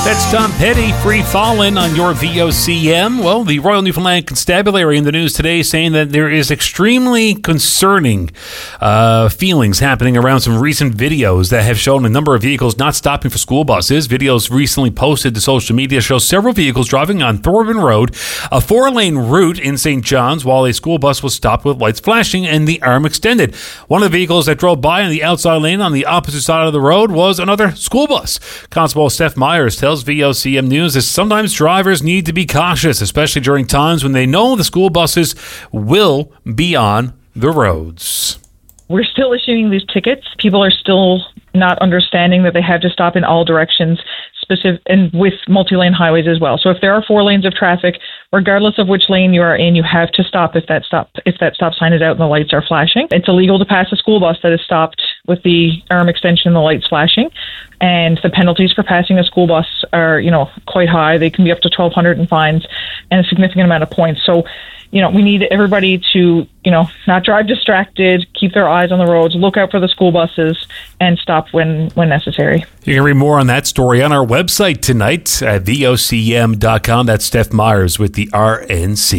That's Tom Petty, Free Fallin' on your VOCM. Well, the Royal Newfoundland Constabulary in the news today saying that there is extremely concerning feelings happening around some recent videos that have shown a number of vehicles not stopping for school buses. Videos recently posted to social media show several vehicles driving on Thorburn Road, a 4-lane route in St. John's, while a school bus was stopped with lights flashing and the arm extended. One of the vehicles that drove by on the outside lane on the opposite side of the road was another school bus. Constable Steph Myers tells VOCM News that sometimes drivers need to be cautious, especially during times when they know the school buses will be on the roads. We're still issuing these tickets. People are still not understanding that they have to stop in all directions, and with multi-lane highways as well. So if there are 4 lanes of traffic, regardless of which lane you are in, you have to stop if that stop sign is out and the lights are flashing. It's illegal to pass a school bus that is stopped with the arm extension and the lights flashing. And the penalties for passing a school bus are, quite high. They can be up to $1,200 in fines and a significant amount of points. So, we need everybody to, not drive distracted, keep their eyes on the roads, look out for the school buses, and stop when necessary. You can read more on that story on our website tonight at vocm.com. That's Steph Myers with the RNC.